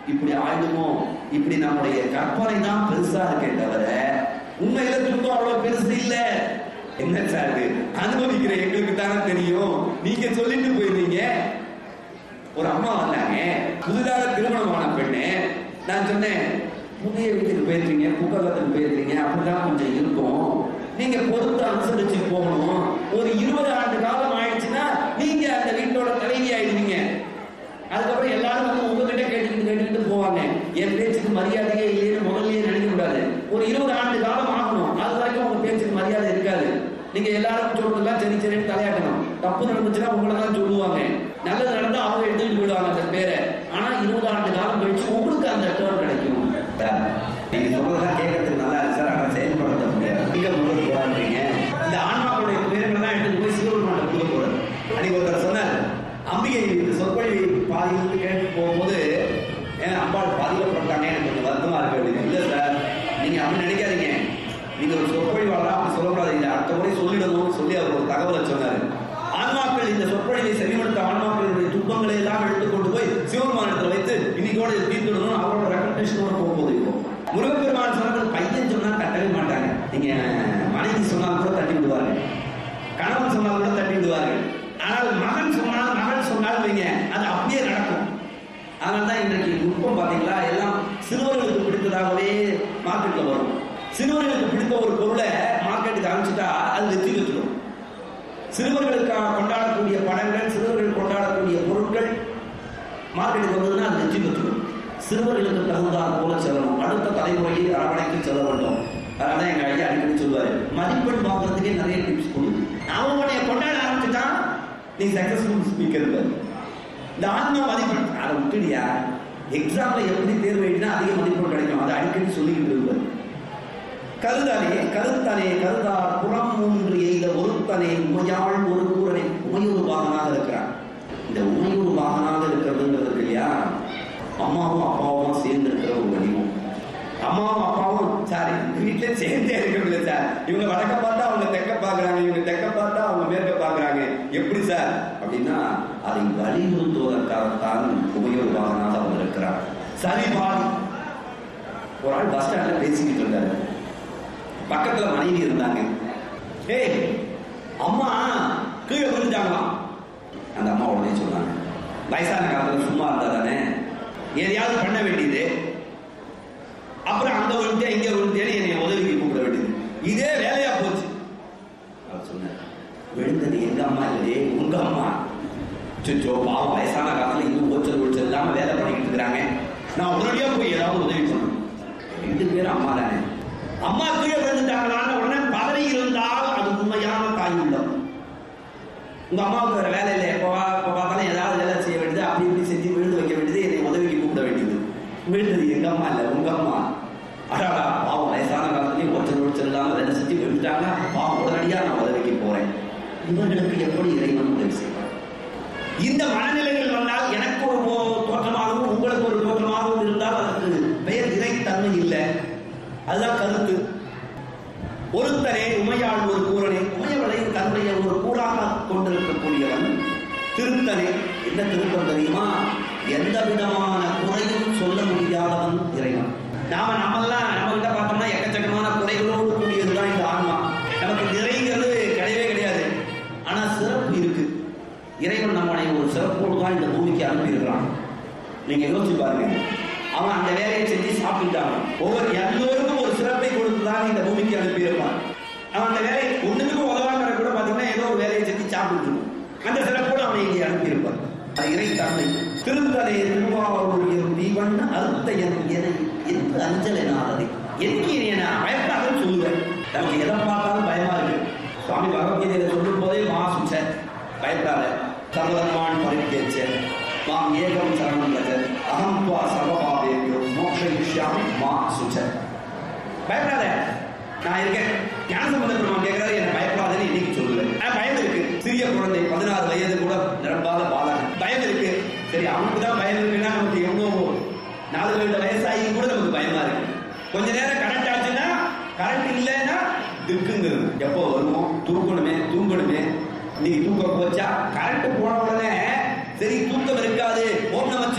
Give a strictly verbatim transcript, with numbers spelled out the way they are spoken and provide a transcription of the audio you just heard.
இப்படி ஆயிடுமோ, இப்படி நம்முடைய கற்பனை தான் பெருசா இருக்கே தவிர உண்மையில துன்பம் அவ்வளவு பெருசு இல்ல. என்ன சார் அனுபவிக்கிற எங்களுக்கு தானே தெரியும். நீங்க சொல்லிட்டு போயிருந்தீங்க. ஒரு அம்மா வந்தாங்க, புதிதாக திருமணமான பெண்ணு. நான் சொன்னேன், புதிய வீட்டுக்கு போயிருக்கீங்க, புக்ககத்துக்கு போயிருக்கீங்க, அப்படிதான் கொஞ்சம் இருக்கும், நீங்க பொறுத்து அனுசரிச்சு போகணும். ஒரு இருபது ஆண்டு காலம் ஆயிடுச்சுன்னா நீங்க அந்த வீட்டோட தலைவி ஆயிடுவீங்க. அதுக்கப்புறம் எல்லாரும் வந்து உங்ககிட்ட கேட்டுக்கிட்டு கேட்டுக்கிட்டு போவாங்க. என் பேச்சுக்கு மரியாதையே இல்லைன்னு முதல்லயே நினைக்க கூடாது. ஒரு இருபது ஆண்டு காலம் ஆகணும், அது வரைக்கும் உங்க பேச்சுக்கு மரியாதை இருக்காது. நீங்க எல்லாரும் சொல்றதெல்லாம் சரி சரின்னு தலையாட்டணும். தப்பு நடந்துச்சுன்னா உங்களை தான் சொல்லுவாங்க, நல்லது நடந்தா அவங்க எடுத்துட்டு போயிடுவாங்க அந்த பேரை. ஆனா இருபது ஆண்டு காலம் கழிச்சு உங்களுக்கு அந்த டேர்ன் கிடைக்கும். நீங்க சொல்றதெல்லாம் கேட்கறதுக்கு நல்லா இருக்கு சார், ஆனா செயல்படுத்த முடியாது. நீங்க முன்னாடி போறாங்க, இந்த ஆன்மாக்களுடைய பேர்கள் தான் எடுத்து போய் சிவபெருமான் கொடுக்க போறாரு. அன்னைக்கு ஒருத்தர் சொன்னார், அம்பிகை சொற்பொழி பாதியில் கேட்டு போகும்போது ஏன் அம்பாள் பாதிக்கப்பட்டாங்க, எனக்கு கொஞ்சம் வருத்தமா இருக்கு அப்படின்னு. இல்லை சார், நீங்க அப்படி நினைக்காதீங்க, நீங்க ஒரு சொற்பொழிவாளா அப்படி சொல்லக்கூடாது, இல்லை அடுத்த முறை சொல்லிடணும் சொல்லி அவர் ஒரு தகவலை சொன்னார். ஆன்மாக்கள் இந்த சொற்பொழிவை செவிமடுத்த ஆன்மாக்களுடைய துன்பங்களை எல்லாம் எடுத்துக்கொண்டு போய் சிவபெருமானத்தில் வைத்து இன்னைக்கோட தீர்த்துடணும் அவரோட ரெக்கமெண்டேஷனோட போகும்போது இப்போ முருகப்பெருமான் சொன்னது பையன் சொன்னா தட்டவே மாட்டாங்க. நீங்க மனைவி சொன்னால் கூட தட்டி விடுவார்கள், கணவன் சொன்னால் கூட தட்டி விடுவார்கள். ஆனால் மகன் சொன்னால் மகள் சொன்னால் வைங்க, அது அப்படியே நடக்கும். அதனால தான் இன்றைக்கு நுட்பம் பார்த்தீங்களா, எல்லாம் சிறுவர்களுக்கு பிடித்ததாகவே மார்க்கெட்டில் வரும். சிறுவர்களுக்கு பிடித்த ஒரு பொருளை மார்க்கெட்டுக்கு அனுப்பிச்சுட்டா அது வெற்றி பெற்றுடும். சிறுவர்களுக்காக கொண்டாடக்கூடிய படங்கள், சிறுவர்கள் கொண்டாடக்கூடிய பொருட்கள் மார்க்கெட்டுக்கு வந்ததுன்னா அது வெற்றி பெற்றுடும். சிறுவர்களுக்கு தகுந்தால் போல செல்லணும், அடுத்த தலைமுறையை அரவணைக்கு செல்ல வேண்டும். அதனால எங்க ஐயா அடிக்கடி சொல்லுவாரு, மதிப்பெண் பார்க்கறதுக்கே நிறைய டிப்ஸ் கொடுங்க. அவனுடைய கொண்டாட ஆரம்பிச்சுட்டான் நீ சக்சஸ்ஃபுல் ஸ்பீக்கர். இந்த ஆன்மா மதிப்பெண் அதை விட்டுடியா, எக்ஸாம்ல எப்படி தேர்வு எழுதினா அதிக மதிப்பெண் கிடைக்கும், அதை அடிக்கடி சொல்லிக்கிட்டு இருப்பார். கருதானே கருத்தானே கருதார் புறம் மூன்று எய்த ஒருத்தனே உமையாள் ஒரு கூறனை. உமையூர் பாகனாக இருக்கிறான். இந்த உமையூர் பாகனாக இருக்கிறதுங்கிறது இல்லையா, அம்மாவும் அப்பாவும் சேர்ந்து இருக்கிற ஒரு வடிவம். அம்மாவும் அப்பாவும் சாரி வீட்டுல சேர்ந்தே இருக்கிறது சார். இவங்க வடக்க பார்த்தா அவங்க தெக்க பாக்குறாங்க, இவங்க தெக்க பார்த்தா அவங்க மேற்க பாக்குறாங்க. எப்படி சார் அப்படின்னா அதை வலியுறுத்துவதற்காகத்தான் உமையூர் பாகனாக அவங்க இருக்கிறார். சரி பாடி ஒரு ஆள் பஸ் ஸ்டாண்ட்ல பேசிக்கிட்டு இருந்தாரு, பக்கத்துல மனைவி இருந்தாங்க. ஏய் அம்மா கீழே விழுந்தாங்களாம். அந்த அம்மா உடனே சொன்னாங்க, வயசான காலத்துல சும்மா இருந்தா தானே எதையாவது பண்ண வேண்டியது, அப்புறம் அங்க விழுந்தே இங்க விழுந்தேன்னு என்னை உதவிக்கு கூப்பிட வேண்டியது, இதே வேலையா போச்சு. அவர் சொன்னார், விழுந்தது எங்க அம்மா இல்லையே உங்க அம்மா. சுச்சோ பாவம், வயசான காலத்துல இன்னும் ஓச்சல் ஓச்சல் இல்லாம வேலை பண்ணிக்கிட்டு இருக்கிறாங்க, நான் உடனடியா போய் ஏதாவது உதவி பண்ணணும். ரெண்டு பேரும் அம்மா தானே. அம்மா கீழே விழுந்துட்டாங்களான்னு உடனே பதவி இருந்தால் அது உண்மையான தாய் உள்ளம். உங்க அம்மாவுக்கு வேற வேலை இல்லை, எப்போ இப்போ பார்த்தாலும் ஏதாவது வேலை செய்ய வேண்டியது, அப்படி இப்படி செஞ்சு விழுந்து வைக்க வேண்டியது, என்னை உதவிக்கு கூப்பிட வேண்டியது. விழுந்தது எங்க அம்மா இல்லை உங்க அம்மா. அடாடா பாவம், வயசான காலத்துலேயும் ஒச்சல் ஒச்சல் இல்லாமல் வேலை செஞ்சு விழுந்துட்டாங்க, பாவம் உடனடியா நான் உதவிக்கு போறேன். இவர்களுக்கு எப்படி இறைவன் உதவி செய்வார்? இந்த மனநிலைகள் வந்தால் எனக்கு ஒரு தோற்றமாகவும் உங்களுக்கு ஒரு தோற்றமாகவும் இருந்தால் அதற்கு பெயர் இறைத்தன்மை இல்லை. அதுதான் கருத்து. ஒருத்தனே உமையாள் ஒரு கூறனே. உமையவளை தன்னுடைய ஒரு கூறாக கொண்டிருக்கக்கூடியவன் திருத்தனே. என்ன திருத்தம் தெரியுமா? எந்த விதமான குறையும் சொல்ல முடியாதவன் இறைவன். நாம நம்மெல்லாம் நம்ம கிட்ட பார்த்தோம்னா எக்கச்சக்கமான குறைகளோடு கூடியதுதான் இந்த ஆன்மா. நமக்கு நிறைங்கிறது கிடையவே கிடையாது. ஆனா சிறப்பு இருக்கு. இறைவன் நம்மளை ஒரு சிறப்போடு தான் இந்த பூமிக்கு அனுப்பியிருக்கிறான். நீங்க யோசிச்சு பாருங்க, அவன் அந்த வேலையை செஞ்சு சாப்பிட்டான். ஒவ்வொரு எல்லோருக்கும் ஒரு சிறப்பை கொடுத்துதான் இந்த பூமிக்கு அனுப்பியிருப்பான். அவன் அந்த வேலையை ஒண்ணுக்கும் உதவாங்கிற கூட பார்த்தீங்கன்னா ஏதோ ஒரு வேலையை செஞ்சு சாப்பிட்டு அந்த சிறப்போடு அவனை இங்கே அனுப்பியிருப்பான். அது இறைத்தன்மை. திருத்தலை திருவாரூர் தீவன் அறுத்த என் என்று அஞ்சல் என்னாததை எதுக்கு நான் பயப்படாதுன்னு சொல்லுவேன். நமக்கு எதை பார்த்தாலும் பயமா இருக்கு. சுவாமி பகவத்கீதையில சொல்லும் போதே மா சுச்ச பயப்படாத, சர்வதர்மான் பரித்தேச்ச மாம் ஏகம் சரணம் லஜ அகம் துவா சர்வபாவேப்யோ மோக்ஷயிஷ்யாமி மா சுச்ச. பயப்படாத, நான் இருக்கேன். ஞானசம்பந்த பெருமான் கேட்கிறாரு, என்ன பயப்படாதுன்னு இன்னைக்கு சொல்லுவேன். பயம் இருக்கு. சிறிய குழந்தை பதினாறு வயது கூட நிரம்பாத பாலகன் பயம் இருக்கு. சரி, அவனுக்கு தான் பயம் இருக்குன்னா நமக்கு எவ்வளோ நாலு ரெண்டு வயசாகி கூட நமக்கு பயமா இருக்கு. கொஞ்ச நேரம் கரண்ட் ஆச்சுன்னா, கரண்ட் இல்லைன்னா திக்குங்கிறது. எப்போ வருவோம், தூக்கணுமே தூங்கணுமே. இன்னைக்கு தூக்கம் போச்சா, கரண்ட் போன உடனே சரி தூக்கம் இருக்காது, ஓம் நம